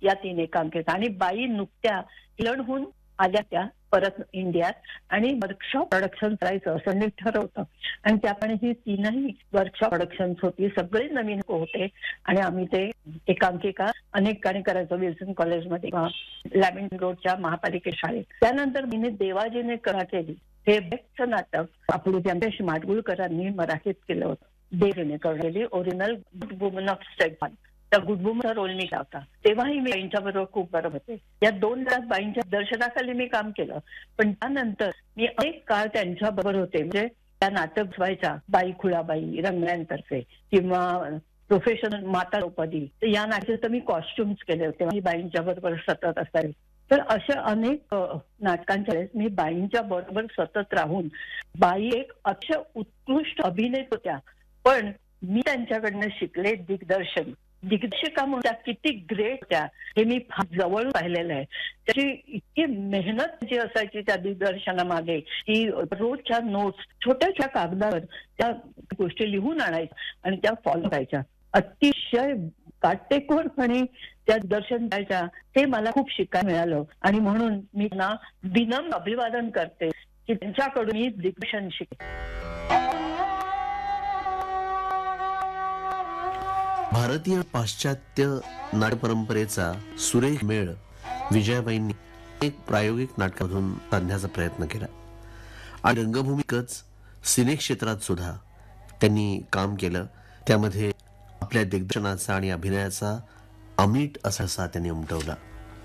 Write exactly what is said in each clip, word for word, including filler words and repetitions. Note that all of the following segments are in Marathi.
या तीन एकांकिका. आणि बाई नुकत्या इंग्लंडहून आल्या त्या परत इंडियात आणि वर्कशॉप प्रोडक्शन करायचं असं मी ठरवतं. आणि त्यापणे ही तीनही वर्कशॉप प्रोडक्शन्स होती, सगळे नवीन होते आणि आम्ही ते एकांकिका अनेक ठिकाणी करायचो, विल्सन कॉलेजमध्ये, लॅव्हेंडर रोडच्या महापालिके शाळेत. त्यानंतर मी देवाजीने कला केली हे बेस्टचं नाटक आपलं ज्यांच्याशी माडगुळकरांनी मराठीत केलं होतं. देवीने केलेली original good woman of state. त्या गुड वुमनचा रोल मी होता. तेव्हाही मी बाईंच्या बरोबर खूप बरं होते. या दोन तास बाईंच्या दर्शनाखाली मी काम केलं. पण त्यानंतर मी अनेक काळ त्यांच्या बरोबर होते. म्हणजे त्या नाटक व्हायच्या बाई खुळाबाई रंगण्यांतर्फे किंवा प्रोफेशनल माता द्रौपदी, तर या नाटकाचे मी कॉस्ट्युम्स केले होते. मी बाईंच्या बरोबर सतत असायचे. तर अशा अनेक नाटकांच्या वेळेस मी बाईंच्या बरोबर सतत राहून, बाई एक अक्षय उत्कृष्ट अभिनेत होत्या, पण मी त्यांच्याकडनं शिकले दिग्दर्शन. दिग्दर्शिका म्हणून त्या किती ग्रेट होत्या हे मी फार जवळून पाहिलेलं आहे. त्याची इतकी मेहनत जी असायची त्या दिग्दर्शनामागे, की रोजच्या नोट्स छोट्याशा कागदावर त्या गोष्टी लिहून आणायच्या आणि त्या फॉलो करायच्या. अतिशय काटेकोरपणे त्या दर्शन द्यायच्या. ते मला खूप शिकायला मिळालं आणि म्हणून मी ना विनम्र अभिवादन करते की त्यांच्याकडून मी दिग्दर्शन शिकले. भारतीय पाश्चात्य नाट्य परंपरेचा सुरेख मेळ विजयाबाईंनी एक प्रायोगिक नाटकातून साधण्याचा प्रयत्न केला आणि रंगभूमीकच सिने क्षेत्रात सुद्धा त्यांनी काम केलं. त्यामध्ये आपल्या दिग्दर्शनाचा आणि अभिनयाचा अमीट असा त्यांनी उमटवला.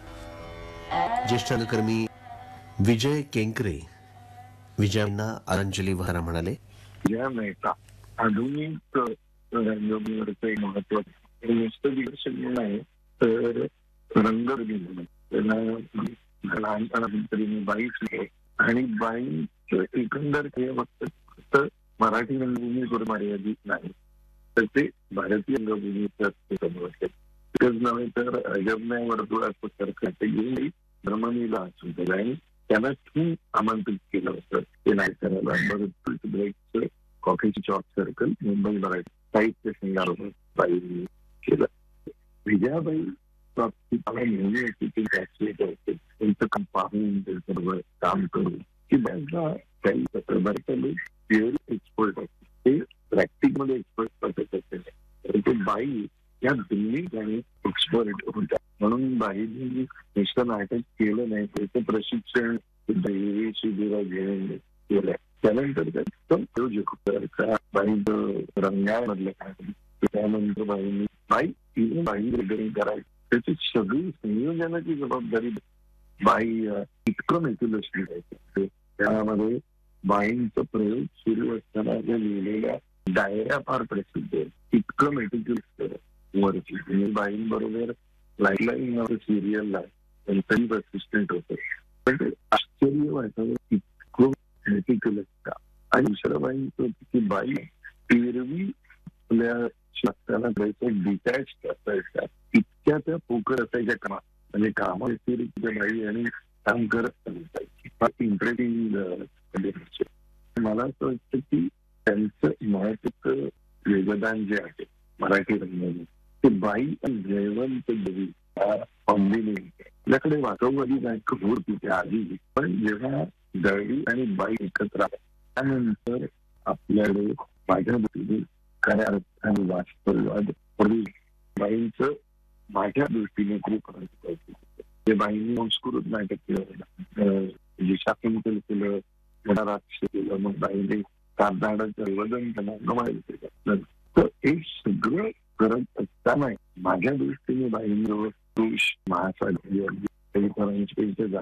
ज्येष्ठ रंगकर्मी विजय केंकरे विजयांना आदरांजली वाहताना म्हणाले, विजया मेहता आधुनिक रंगभूमीवरचं एक महत्व नुसतं दिग्दर्शन नाही तर रंगभूमी म्हणून त्यांना लहानपणापासून तरी मी बाईच आणि बाईचं एकंदर हे फक्त मराठी रंगभूमीवर मर्यादित नाही तर ते भारतीय रंगभूमीच नव्हे तर अजबन्या वर्तुळाचं सरकार घेऊन जर्मनीला असून केलं आणि त्यांना खूप आमंत्रित केलं होतं ते नाही करायला. बरं ब्रेकचं कॉफीची चॉक सर्कल मुंबई मराठी साहित्य संघाबरोबर बाईंनी केलं. विजयाबाई बाबतीत मला नेहमी होती फॅसिलिटी होते त्यांचं काम पाहून त्यांच्याबरोबर काम करून की बाईला काही पत्रकारिता थिअरी एक्सपर्ट असते ते प्रॅक्टिक मध्ये एक्सपर्ट करत असते परंतु बाई या दोन्ही ठिकाणी एक्सपर्ट होत्या. म्हणून बाईंनी नुसतं नाटक केलं नाही त्याचं प्रशिक्षण शिबिरा घेऊन केलं. त्यानंतर एकदम प्रयोजक बाईंचं रंगामधलं काय त्यानंतर बाईंनी बाई तिने बाई रिपेअरिंग करायची त्याची सगळी संयोजनाची जबाबदारी बाई इतकं मेक्युलसली द्यायचं. त्यामध्ये बाईंचा प्रयोग सुरू असताना लिहिलेल्या डायऱ्या फार प्रसिद्ध आहे. इतकं मेटिक्युलस वरची म्हणजे बाईंबरोबर लाईफ लाईन सिरियलला त्यांचाही असिस्टंट होतं. पण ते आश्चर्य व्हायचं इतकं मेटिक्युलस का. आणि दुसरं बाईंचं होतं की बाई एरवी आपल्या शास्त्राला जायचं डिटॅच असायच्या इतक्या त्या पोकळ असायच्या कामा म्हणजे कामा बाई आणि काम करत असायची. इंटरेस्टिंग मला असं वाटतं की त्यांचं महत्वाचं योगदान जे आहे मराठी रंगभूमी ते बाई आणि जयवंत देवी आपल्याकडे वाकववादी बँक होती त्या आधी पण जेव्हा दळवी आणि बाई एकत्र आल्या त्यानंतर आपल्याकडे माझ्या दृष्टीने खऱ्या अर्थाने वास्तववाद बाईंचं माझ्या दृष्टीने खूप ते बाईंनी संस्कृत नाटक केलं जे शाकुंतल केलं राक्ष केलं मग बाईने कांदाडाचं वदन त्यांना तर हे सगळं करत असताना माझ्या दृष्टीने बाईंजवळ पुरुष महासागर